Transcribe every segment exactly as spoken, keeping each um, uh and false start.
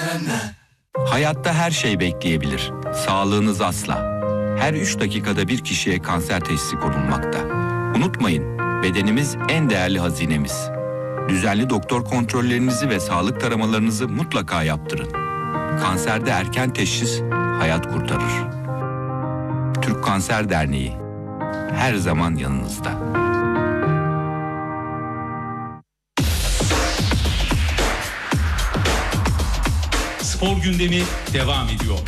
Hayatta her şey bekleyebilir. Sağlığınız asla. Her üç dakikada bir kişiye kanser teşhisi konulmakta. Unutmayın, bedenimiz en değerli hazinemiz. Düzenli doktor kontrollerinizi ve sağlık taramalarınızı mutlaka yaptırın. Kanserde erken teşhis hayat kurtarır. Türk Kanser Derneği her zaman yanınızda. Spor gündemi devam ediyor.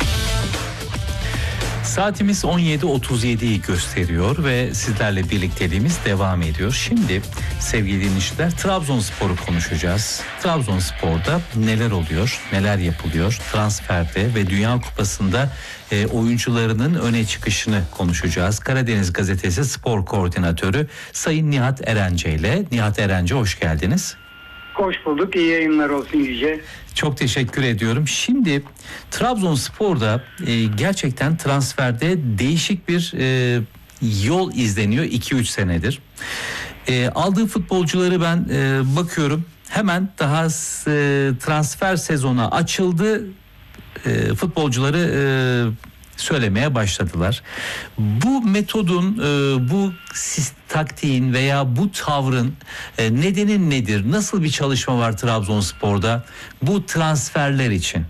Saatimiz on yedi otuz yediyi gösteriyor ve sizlerle birlikteliğimiz devam ediyor. Şimdi sevgili dinleyiciler, Trabzonspor'u konuşacağız. Trabzonspor'da neler oluyor, neler yapılıyor? Transferde ve Dünya Kupası'nda e, oyuncularının öne çıkışını konuşacağız. Karadeniz Gazetesi Spor Koordinatörü Sayın Nihat Erence ile. Nihat Erence, hoş geldiniz. Hoş bulduk. İyi yayınlar olsun Yüce. Çok teşekkür ediyorum. Şimdi Trabzonspor'da e, gerçekten transferde değişik bir e, yol izleniyor iki üç senedir. E, aldığı futbolcuları ben e, bakıyorum. Hemen daha e, transfer sezonu açıldı. E, futbolcuları e, söylemeye başladılar. Bu metodun, bu taktiğin veya bu tavrın nedeni nedir? Nasıl bir çalışma var Trabzonspor'da bu transferler için?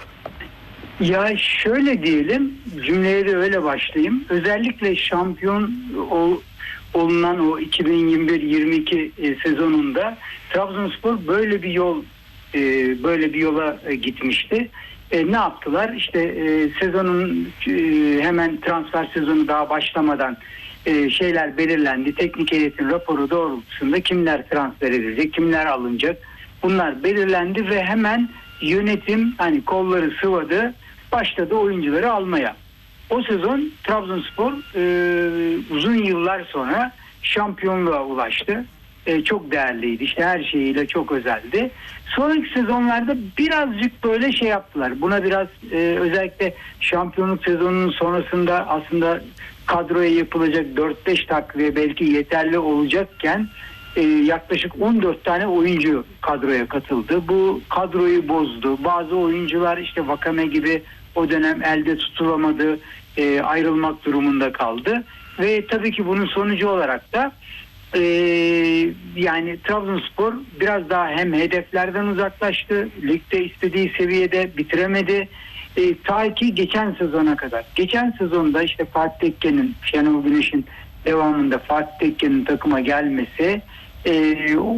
Ya şöyle diyelim, cümleye de öyle başlayayım. Özellikle şampiyon ol, olunan o iki bin yirmi bir yirmi iki sezonunda Trabzonspor böyle bir yol böyle bir yola gitmişti. E, ne yaptılar? İşte e, sezonun e, hemen transfer sezonu daha başlamadan e, şeyler belirlendi. Teknik heyetin raporu doğrultusunda kimler transfer edilecek, kimler alınacak, bunlar belirlendi ve hemen yönetim hani kolları sıvadı, başladı oyuncuları almaya. O sezon Trabzonspor e, uzun yıllar sonra şampiyonluğa ulaştı. E, çok değerliydi. İşte her şeyiyle çok özeldi. Sonraki sezonlarda birazcık böyle şey yaptılar. Buna biraz e, özellikle şampiyonluk sezonunun sonrasında aslında kadroya yapılacak dört beş takviye belki yeterli olacakken e, yaklaşık on dört tane oyuncu kadroya katıldı. Bu kadroyu bozdu. Bazı oyuncular işte Vakame gibi o dönem elde tutulamadı. E, ayrılmak durumunda kaldı. Ve tabii ki bunun sonucu olarak da Ee, yani Trabzonspor biraz daha hem hedeflerden uzaklaştı, ligde istediği seviyede bitiremedi ee, ta ki geçen sezona kadar. Geçen sezonda işte Fatih Tekke'nin, Şenol Güneş'in devamında Fatih Tekke'nin takıma gelmesi e,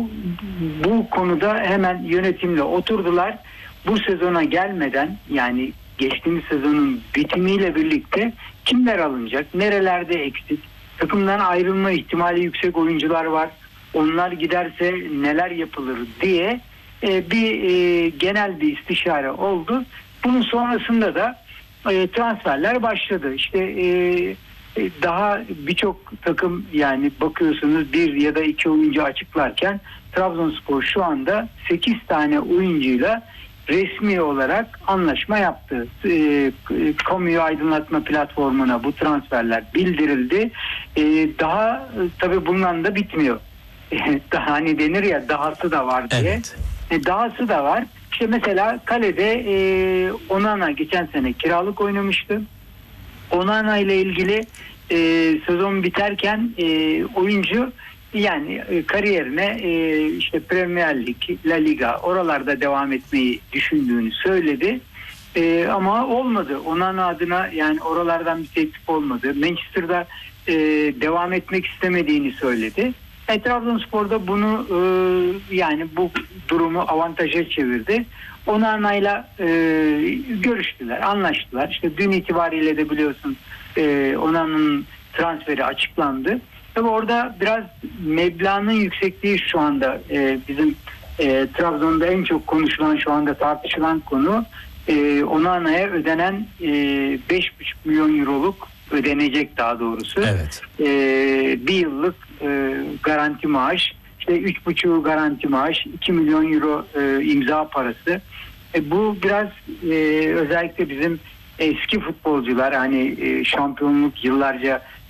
bu konuda hemen yönetimle oturdular. Bu sezona gelmeden, yani geçtiğimiz sezonun bitimiyle birlikte kimler alınacak, nerelerde eksik, takımdan ayrılma ihtimali yüksek oyuncular var, onlar giderse neler yapılır diye e, bir e, genel bir istişare oldu. Bunun sonrasında da e, transferler başladı. İşte e, e, daha birçok takım, yani bakıyorsunuz bir ya da iki oyuncu açıklarken Trabzonspor şu anda sekiz tane oyuncuyla resmi olarak anlaşma yaptı. E, kamuyu aydınlatma platformuna bu transferler bildirildi. E, daha e, tabii bundan da bitmiyor. E, daha hani denir ya, dahası da var diye. Evet. E, dahası da var. İşte mesela kalede e, Onana geçen sene kiralık oynamıştı. Onana ile ilgili e, sezon biterken e, oyuncu yani e, kariyerine e, işte Premier Lig, La Liga oralarda devam etmeyi düşündüğünü söyledi. E, ama olmadı. Onana adına yani oralardan bir teklif olmadı. Manchester'da e, devam etmek istemediğini söyledi. E, Trabzonspor'da bunu e, yani bu durumu avantaja çevirdi. Onana'yla e, görüştüler, anlaştılar. İşte dün itibariyle de biliyorsun e, Onana'nın transferi açıklandı. Tabii orada biraz meblağın yüksekliği şu anda e, bizim e, Trabzon'da en çok konuşulan, şu anda tartışılan konu e, Onana'ya ödenen e, beş buçuk milyon euroluk ödenecek daha doğrusu. Evet. E, bir yıllık e, garanti maaş, işte üç buçuk garanti maaş, iki milyon euro e, imza parası. E, bu biraz e, özellikle bizim eski futbolcular, hani e, şampiyonluk yıllarca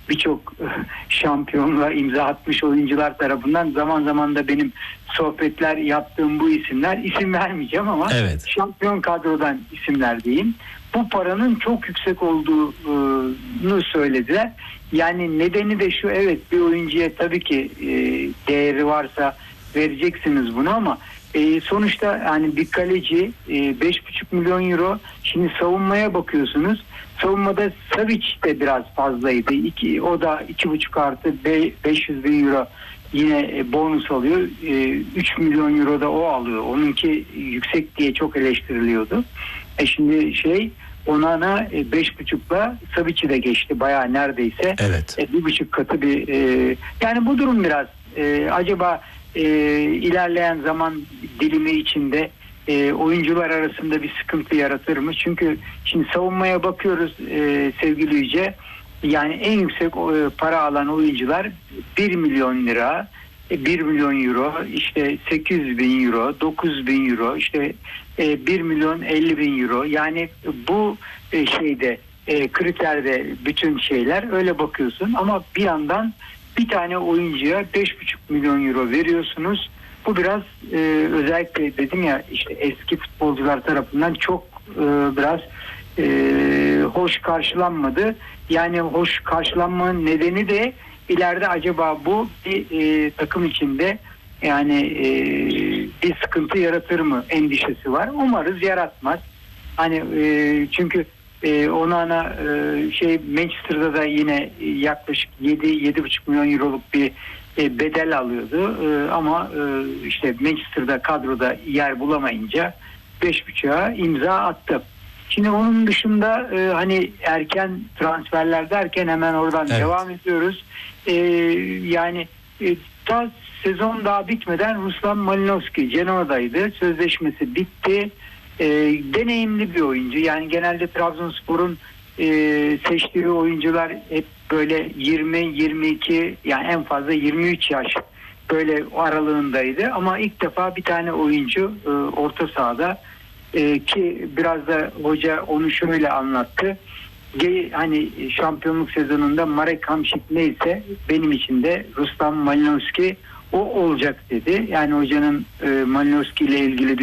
birçok şampiyonluğa imza atmış oyuncular tarafından zaman zaman da benim sohbetler yaptığım bu isimler, isim vermeyeceğim ama Evet. şampiyon kadrodan isimler diyeyim. Bu paranın çok yüksek olduğunu söylediler. Yani nedeni de şu, evet bir oyuncuya tabii ki e, değeri varsa vereceksiniz bunu ama e, sonuçta yani bir kaleci e, beş buçuk milyon euro. Şimdi savunmaya bakıyorsunuz. Savunmada Savic de biraz fazlaydı. İki, o da iki buçuk artı beş yüz bin euro yine e, bonus alıyor. E, üç milyon euro da o alıyor. Onunki yüksek diye çok eleştiriliyordu. E şimdi şey Onana e, beş buçukla Savic'i de geçti. Bayağı neredeyse Evet. e, bir buçuk katı bir e, yani bu durum biraz e, acaba e, ilerleyen zaman dilimi içinde e, oyuncular arasında bir sıkıntı yaratır mı? Çünkü şimdi savunmaya bakıyoruz e, sevgili Yüce, yani en yüksek e, para alan oyuncular bir milyon lira, bir milyon euro, işte sekiz yüz bin euro, dokuz bin euro, işte bir milyon elli bin euro. Yani bu şeyde kriterde bütün şeyler öyle bakıyorsun ama bir yandan bir tane oyuncuya beş buçuk milyon euro veriyorsunuz. Bu biraz özellikle dedim ya işte eski futbolcular tarafından çok biraz hoş karşılanmadı. Yani hoş karşılanmanın nedeni de ileride acaba bu bir e, takım içinde yani e, bir sıkıntı yaratır mı endişesi var. Umarız yaratmaz. Hani e, çünkü e, Onana e, şey Manchester'da da yine yaklaşık yedi yedi buçuk milyon euroluk bir e, bedel alıyordu. E, ama e, işte Manchester'da kadroda yer bulamayınca beş buçuğa imza attı. Şimdi onun dışında e, hani erken transferler derken hemen oradan Evet. devam ediyoruz. E, yani e, daha sezon daha bitmeden Ruslan Malinovski Genoa'daydı. Sözleşmesi bitti. E, deneyimli bir oyuncu. Yani genelde Trabzonspor'un e, seçtiği oyuncular hep böyle yirmi yirmi iki yani en fazla yirmi üç yaş böyle aralığındaydı. Ama ilk defa bir tane oyuncu e, orta sahada Ee, ki biraz da hoca onu şöyle anlattı. Ge- hani şampiyonluk sezonunda Marek Hamšík neyse benim için de Ruslan Malinovski o olacak dedi. Yani hocanın e, Malinovski ile ilgili